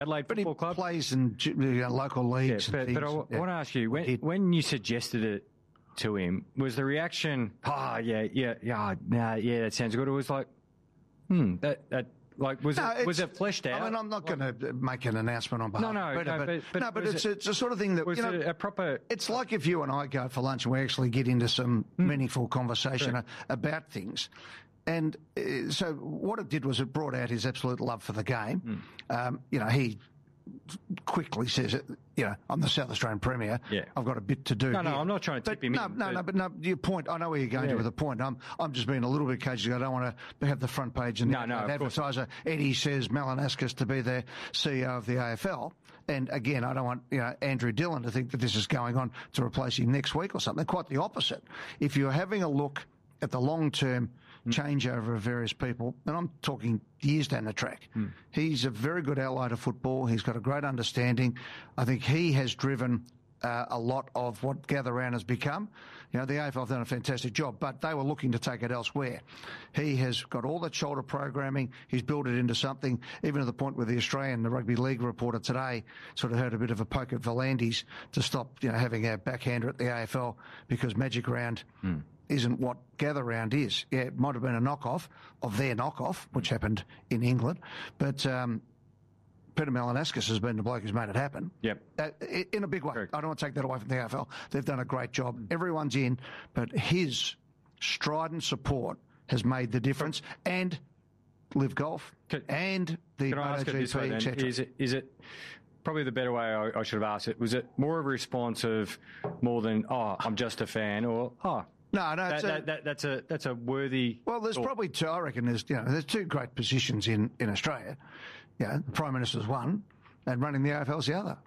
Adelaide Football Club. Plays in local leagues. Yeah, but I want to ask you, when you suggested it to him, was the reaction, that sounds good? It was like, was it fleshed out? I mean, I'm not going to make an announcement on behalf of Peter, but it's a sort of thing that, it a proper... It's like if you and I go for lunch and we actually get into some meaningful conversation about things. And so what it did was it brought out his absolute love for the game. He quickly says, I'm the South Australian Premier. Yeah. I've got a bit to do. No, I'm not trying to tip him in. No, your point, I know where you're going to with the point. I'm just being a little bit cagey. I don't want to have the front page and advertiser. Eddie says Malinauskas to be the CEO of the AFL. And again, I don't want Andrew Dillon to think that this is going on to replace him next week or something. Quite the opposite. If you're having a look at the long-term changeover of various people, and I'm talking years down the track. He's a very good ally to football. He's got a great understanding. I think he has driven a lot of what Gather Round has become. The AFL have done a fantastic job, but they were looking to take it elsewhere. He has got all that shoulder programming. He's built it into something, even to the point where the Rugby League reporter today sort of heard a bit of a poke at Volandis to stop, having a backhander at the AFL because Magic Round isn't what Gather Round is. Yeah, it might have been a knockoff of their knockoff, which happened in England, but Peter Malinauskas has been the bloke who's made it happen. Yep. In a big way. Correct. I don't want to take that away from the AFL. They've done a great job. Everyone's in, but his strident support has made the difference. And Live Golf and the MotoGP, etc. Is it probably the better way I should have asked it? Was it more of a response of more than, I'm just a fan, or, No, that's a worthy. Well, there's probably two. I reckon there's two great positions in Australia. The Prime Minister's one, and running the AFL's the other.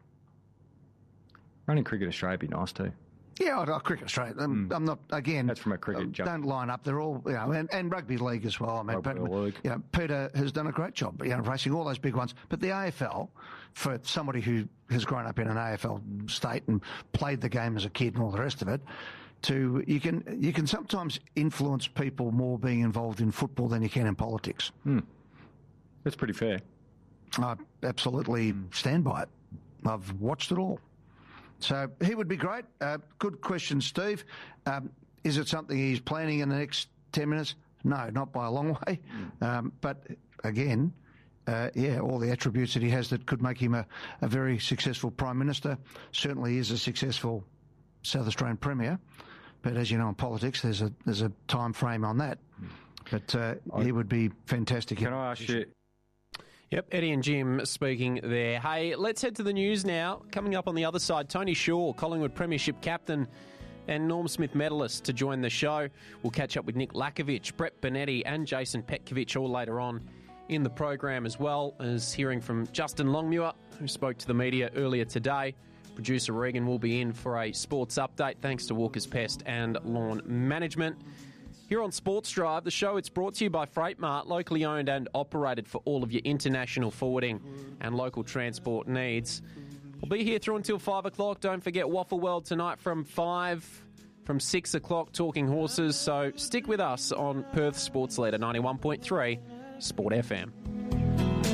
Running Cricket Australia would be nice too. Yeah, Cricket Australia. I'm not, again. That's from a cricket joke. Don't line up. They're all, and Rugby League as well. I mean, Peter has done a great job, racing all those big ones. But the AFL, for somebody who has grown up in an AFL state and played the game as a kid and all the rest of it, you can sometimes influence people more being involved in football than you can in politics. That's pretty fair. I absolutely stand by it. I've watched it all. So he would be great. Good question, Steve. Is it something he's planning in the next 10 minutes? No, not by a long way. But again, all the attributes that he has that could make him a very successful Prime Minister. Certainly is a successful South Australian Premier. But as you know, in politics, there's a time frame on that. But he would be fantastic. Can I ask you? Yep, Eddie and Jim speaking there. Hey, let's head to the news now. Coming up on the other side, Tony Shaw, Collingwood Premiership captain and Norm Smith medalist, to join the show. We'll catch up with Nick Lakovic, Brett Bonetti and Jason Petkovic all later on in the program, as well as hearing from Justin Longmuir, who spoke to the media earlier today. Producer Regan will be in for a sports update, thanks to Walker's Pest and Lawn Management. Here on Sports Drive, the show, it's brought to you by Freightmart, locally owned and operated for all of your international forwarding and local transport needs. We'll be here through until 5 o'clock. Don't forget Waffle World tonight from 5, from 6 o'clock, talking horses. So stick with us on Perth Sports Leader 91.3 Sport FM.